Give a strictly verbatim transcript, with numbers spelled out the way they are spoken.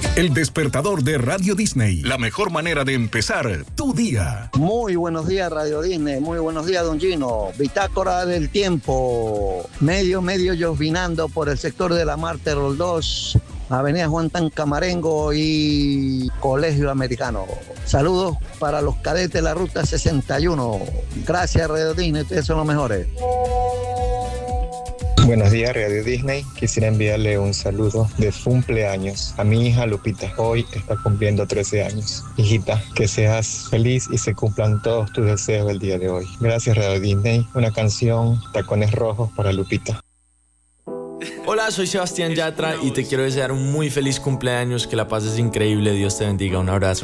El despertador de Radio Disney. La mejor manera de empezar tu día. Muy buenos días, Radio Disney. Muy buenos días, don Gino. Bitácora del tiempo. Medio, medio llovinando por el sector de la Marte Roldós, Avenida Juan Tancamarengo y Colegio Americano. Saludos para los cadetes de la Ruta sesenta y uno. Gracias, Radio Disney. Ustedes son los mejores. Buenos días, Radio Disney. Quisiera enviarle un saludo de cumpleaños a mi hija Lupita. Hoy está cumpliendo trece años. Hijita, que seas feliz y se cumplan todos tus deseos el día de hoy. Gracias, Radio Disney. Una canción, Tacones Rojos, para Lupita. Hola, soy Sebastián Yatra y te quiero desear un muy feliz cumpleaños, que la pases increíble, Dios te bendiga, un abrazo.